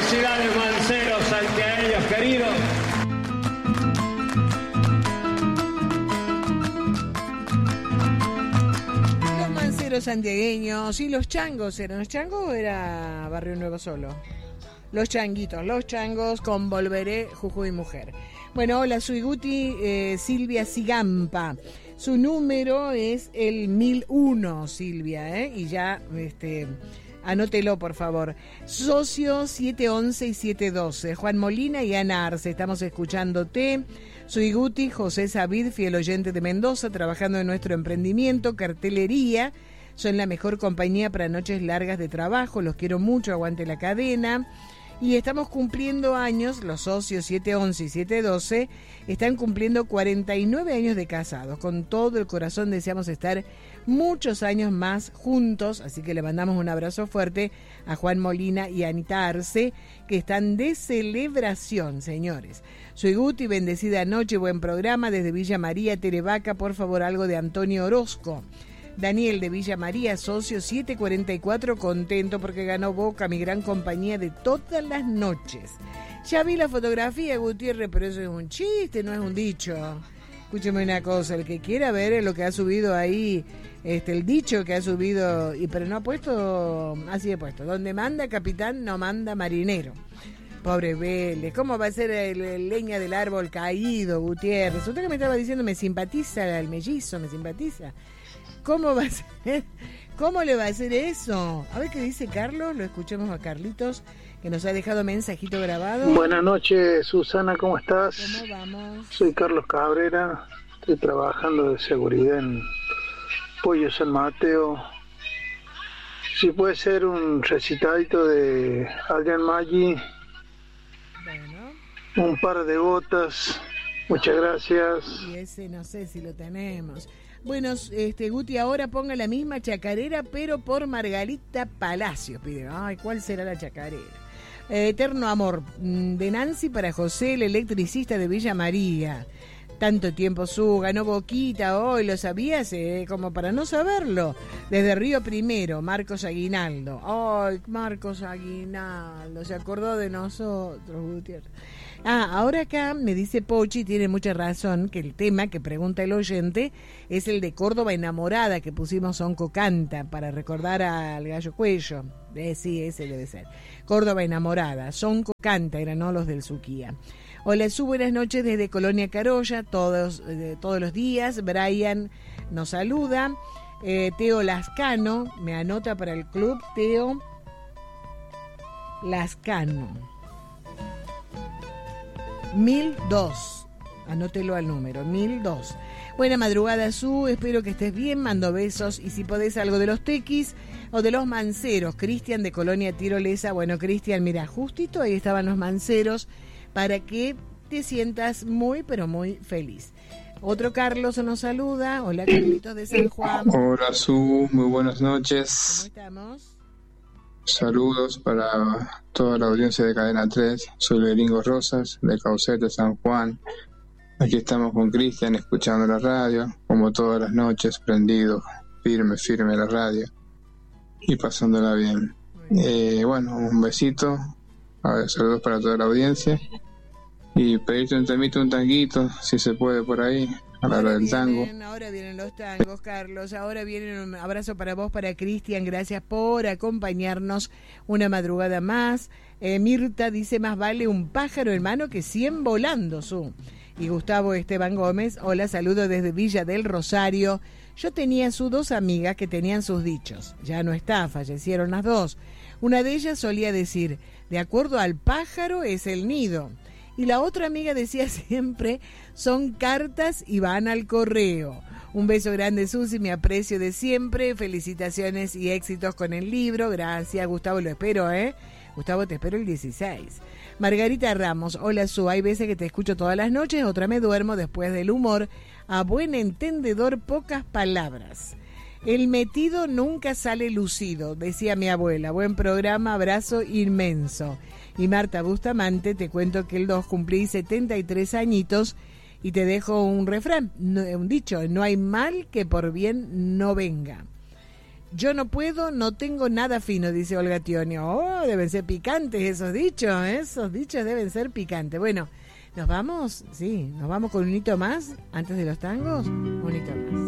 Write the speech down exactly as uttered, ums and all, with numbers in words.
Felicidades, manceros santiagueños queridos. Los manceros santiagueños y los changos, ¿eran los changos o era Barrio Nuevo solo? Los changuitos, los changos con Volveré, Jujuy Mujer. Bueno, hola, soy Guti, eh, Silvia Sigampa. Su número es el mil uno, Silvia, ¿eh? Y ya, este, anótelo, por favor. Socio siete once y siete doce, Juan Molina y Ana Arce, estamos escuchándote. Soy Guti, José Savid, fiel oyente de Mendoza, trabajando en nuestro emprendimiento, cartelería. Son la mejor compañía para noches largas de trabajo, los quiero mucho, aguante la cadena. Y estamos cumpliendo años, los socios siete once y siete doce están cumpliendo cuarenta y nueve años de casados. Con todo el corazón deseamos estar muchos años más juntos, así que le mandamos un abrazo fuerte a Juan Molina y a Anita Arce, que están de celebración, señores. Soy Guti, bendecida noche, buen programa desde Villa María, Terevaca, por favor algo de Antonio Orozco. Daniel de Villa María, socio siete cuarenta y cuatro, contento porque ganó Boca, mi gran compañía de todas las noches. Ya vi la fotografía, Gutiérrez, pero eso es un chiste, no es un dicho. Escúcheme una cosa, el que quiera ver lo que ha subido ahí, este, el dicho que ha subido, y pero no ha puesto, así he puesto, donde manda capitán no manda marinero. Pobre Vélez, ¿cómo va a ser el, el leña del árbol caído, Gutiérrez? Usted que me estaba diciendo, me simpatiza el mellizo, me simpatiza. ¿Cómo va a ser? ¿Cómo le va a hacer eso? A ver qué dice Carlos, lo escuchemos a Carlitos, que nos ha dejado mensajito grabado. Buenas noches, Susana, ¿cómo estás? ¿Cómo vamos? Soy Carlos Cabrera, estoy trabajando de seguridad en Pollo San Mateo. Si puede ser un recitadito de Adrián Maggi, bueno, un par de botas, muchas gracias. Y ese no sé si lo tenemos. Bueno, este Guti, ahora ponga la misma chacarera, pero por Margarita Palacios, pide. Ay, ¿cuál será la chacarera? Eh, Eterno Amor, de Nancy para José, el electricista de Villa María. Tanto tiempo su, ganó Boquita hoy, ¿lo sabías? Eh, como para no saberlo. Desde Río Primero, Marcos Aguinaldo. Ay, Marcos Aguinaldo, se acordó de nosotros, Gutiérrez. Ah, ahora acá me dice Pochi, tiene mucha razón, que el tema que pregunta el oyente es el de Córdoba Enamorada, que pusimos Onco Canta para recordar al Gallo Cuello. Eh, sí, ese debe ser. Córdoba Enamorada, Sonco Canta, eran no los del Suquía. Hola, su buenas noches desde Colonia Carolla, todos, eh, todos los días. Brian nos saluda. Eh, Teo Lascano, me anota para el club, Teo Lascano. mil dos, anótelo al número, mil dos. Buena madrugada, Su, espero que estés bien, mando besos, y si podés algo de los tequis o de los manceros. Cristian de Colonia Tirolesa. Bueno, Cristian, mira, justito ahí estaban los manceros para que te sientas muy, pero muy feliz. Otro Carlos nos saluda. Hola, Carlitos de San Juan. Hola, Su, muy buenas noches. ¿Cómo estamos? Saludos para toda la audiencia de Cadena tres. Soy Beringo Rosas, de Caucete, San Juan. Aquí estamos con Cristian escuchando la radio, como todas las noches, prendido, firme, firme la radio y pasándola bien. Eh, bueno, un besito, a ver, saludos para toda la audiencia y pedirte un temito, un tanguito, si se puede por ahí. A la hora del tango. Ahora vienen los tangos, Carlos. Ahora vienen un abrazo para vos, para Cristian. Gracias por acompañarnos una madrugada más. Eh, Mirta dice, más vale un pájaro en mano que cien volando, Su. Y Gustavo Esteban Gómez, hola, saludo desde Villa del Rosario. Yo tenía sus dos amigas que tenían sus dichos. Ya no está, fallecieron las dos. Una de ellas solía decir, de acuerdo al pájaro es el nido. Y la otra amiga decía siempre, son cartas y van al correo. Un beso grande, Susi, mi aprecio de siempre. Felicitaciones y éxitos con el libro. Gracias, Gustavo, lo espero, ¿eh? Gustavo, te espero el dieciséis. Margarita Ramos, hola, Su, hay veces que te escucho todas las noches, otra me duermo después del humor. A buen entendedor, pocas palabras. El metido nunca sale lucido, decía mi abuela. Buen programa, abrazo inmenso. Y Marta Bustamante, te cuento que el dos cumplí setenta y tres añitos y te dejo un refrán, un dicho, no hay mal que por bien no venga. Yo no puedo, no tengo nada fino, dice Olga Tionio. Oh, deben ser picantes esos dichos, esos dichos deben ser picantes. Bueno, ¿nos vamos? Sí, nos vamos con un hito más antes de los tangos. Un hito más.